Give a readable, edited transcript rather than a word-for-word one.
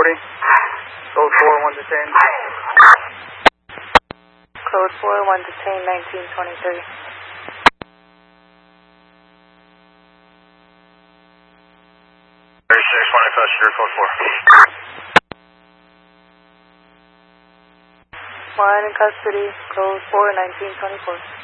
Code 4, 1 detained. Code 4, 1 detained, 1923. 36, manifest your code 4. 1 in custody, code 4, 1924.